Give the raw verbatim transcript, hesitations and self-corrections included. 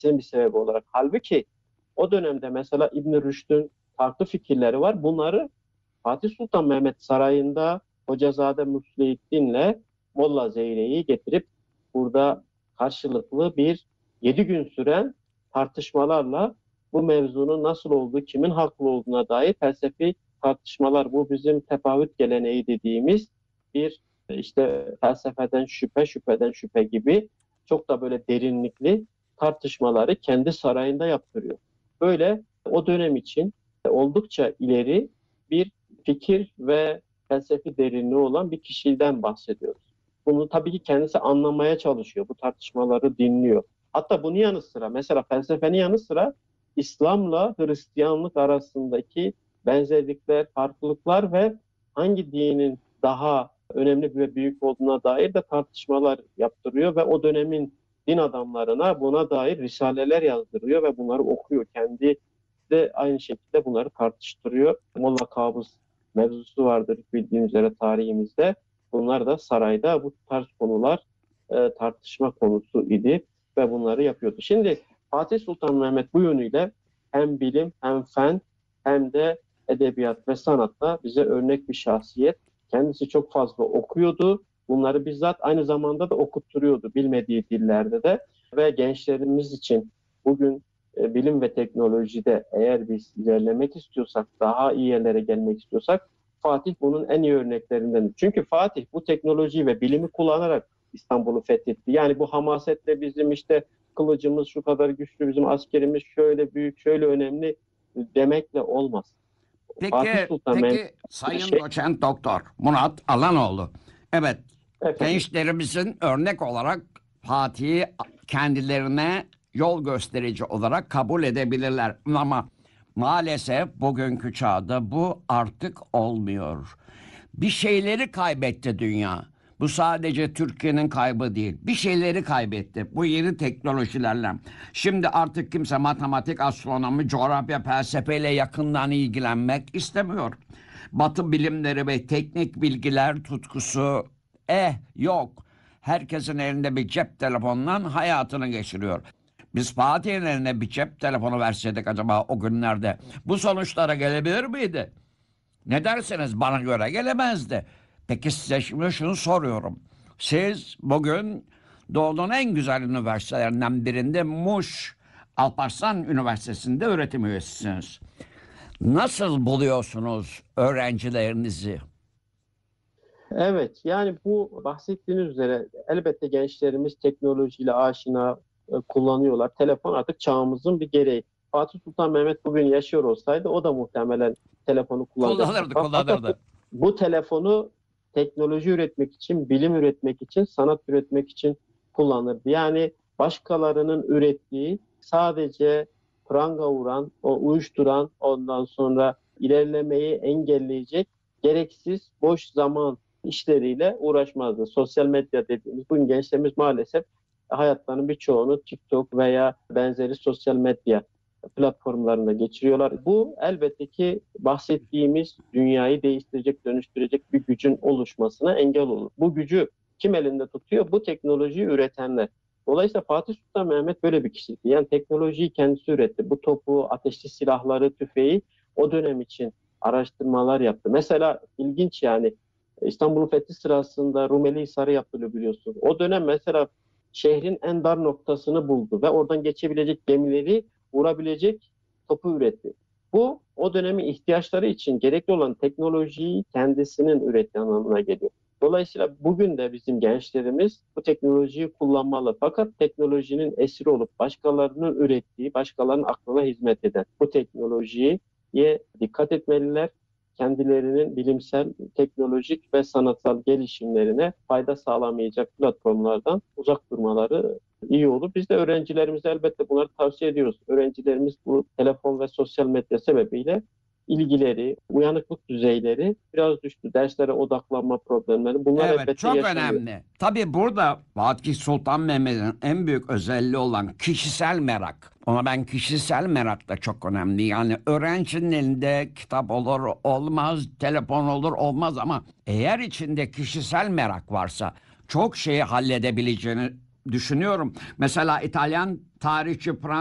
bir sebebi olarak. Halbuki o dönemde mesela İbn Rüşd'ün farklı fikirleri var. Bunları Fatih Sultan Mehmet Sarayı'nda Hocazade Müslihiddin'le Molla Zeyre'yi getirip burada karşılıklı bir yedi gün süren tartışmalarla bu mevzunun nasıl olduğu, kimin haklı olduğuna dair felsefi tartışmalar, bu bizim tefavüt geleneği dediğimiz bir işte felsefeden şüphe, şüpheden şüphe gibi çok da böyle derinlikli tartışmaları kendi sarayında yaptırıyor. Böyle o dönem için oldukça ileri bir fikir ve felsefi derinliği olan bir kişiden bahsediyoruz. Bunu tabii ki kendisi anlamaya çalışıyor. Bu tartışmaları dinliyor. Hatta bunun yanı sıra mesela felsefenin yanı sıra İslam'la Hristiyanlık arasındaki benzerlikler, farklılıklar ve hangi dinin daha önemli ve büyük olduğuna dair de tartışmalar yaptırıyor ve o dönemin din adamlarına buna dair risaleler yazdırıyor ve bunları okuyor. Kendi de aynı şekilde bunları tartıştırıyor. Molla Kabus mevzusu vardır bildiğiniz üzere tarihimizde. Bunlar da sarayda bu tarz konular e, tartışma konusu idi ve bunları yapıyordu. Şimdi Fatih Sultan Mehmet bu yönüyle hem bilim hem fen hem de edebiyat ve sanatta bize örnek bir şahsiyet. Kendisi çok fazla okuyordu. Bunları bizzat aynı zamanda da okutturuyordu bilmediği dillerde de ve gençlerimiz için bugün e, bilim ve teknolojide eğer biz ilerlemek istiyorsak, daha iyi yerlere gelmek istiyorsak Fatih bunun en iyi örneklerinden. Çünkü Fatih bu teknolojiyi ve bilimi kullanarak İstanbul'u fethetti. Yani bu hamasetle bizim işte kılıcımız şu kadar güçlü, bizim askerimiz şöyle büyük, şöyle önemli demekle olmaz. Fatih Peki, Sultan Mehmet peki Sayın şey, Doçent Doktor Murat Alanoğlu. Evet, efendim, gençlerimizin örnek olarak Fatih'i kendilerine yol gösterici olarak kabul edebilirler. Ama maalesef bugünkü çağda bu artık olmuyor. Bir şeyleri kaybetti dünya. Bu sadece Türkiye'nin kaybı değil. Bir şeyleri kaybetti bu yeni teknolojilerle. Şimdi artık kimse matematik, astronomi, coğrafya, felsefeyle yakından ilgilenmek istemiyor. Batı bilimleri ve teknik bilgiler tutkusu eh yok. Herkesin elinde bir cep telefonundan hayatını geçiriyor. Biz Fatih'in eline bir cep telefonu verseydik acaba o günlerde bu sonuçlara gelebilir miydi? Ne dersiniz? Bana göre gelemezdi. Peki size şimdi şunu soruyorum. Siz bugün Doğu'nun en güzel üniversitelerinden birinde Muş Alparslan Üniversitesi'nde öğretim üyesisiniz. Nasıl buluyorsunuz öğrencilerinizi? evet, yani bu bahsettiğiniz üzere elbette gençlerimiz teknolojiyle aşina e, kullanıyorlar. Telefon artık çağımızın bir gereği. Fatih Sultan Mehmet bugün yaşıyor olsaydı o da muhtemelen telefonu kullanacaktı. Kullanırdı, Fakat bu, kullanırdı. bu telefonu teknoloji üretmek için, bilim üretmek için, sanat üretmek için kullanırdı. Yani başkalarının ürettiği sadece pranga vuran, o uyuşturan, ondan sonra ilerlemeyi engelleyecek gereksiz boş zaman işleriyle uğraşmazdı. Sosyal medya dediğimiz bugün gençlerimiz maalesef hayatlarının birçoğunu TikTok veya benzeri sosyal medya platformlarında geçiriyorlar. Bu elbette ki bahsettiğimiz dünyayı değiştirecek, dönüştürecek bir gücün oluşmasına engel olur. Bu gücü kim elinde tutuyor? Bu teknolojiyi üretenler. Dolayısıyla Fatih Sultan Mehmet böyle bir kişiydi. Yani teknolojiyi kendisi üretti. Bu topu, ateşli silahları, tüfeği o dönem için araştırmalar yaptı. Mesela ilginç yani İstanbul'un fethi sırasında Rumeli Hisarı yapılıyor biliyorsunuz. O dönem mesela şehrin en dar noktasını buldu ve oradan geçebilecek gemileri vurabilecek topu üretti. Bu o dönemin ihtiyaçları için gerekli olan teknolojiyi kendisinin ürettiği anlamına geliyor. Dolayısıyla bugün de bizim gençlerimiz bu teknolojiyi kullanmalı. Fakat teknolojinin esiri olup başkalarının ürettiği, başkalarının aklına hizmet eden bu teknolojiye dikkat etmeliler. Kendilerinin bilimsel, teknolojik ve sanatsal gelişimlerine fayda sağlamayacak platformlardan uzak durmaları iyi olur. Biz de öğrencilerimize elbette bunları tavsiye ediyoruz. Öğrencilerimiz bu telefon ve sosyal medya sebebiyle ilgileri, uyanıklık düzeyleri biraz düştü. Derslere odaklanma problemleri bunlar Evet, elbette çok yaşanıyor. önemli. Tabii burada Fatih Sultan Mehmet'in en büyük özelliği olan kişisel merak. Ona ben kişisel merak da çok önemli. Yani öğrencinin elinde kitap olur olmaz, telefon olur olmaz ama eğer içinde kişisel merak varsa çok şeyi halledebileceğini düşünüyorum. Mesela İtalyan tarihçi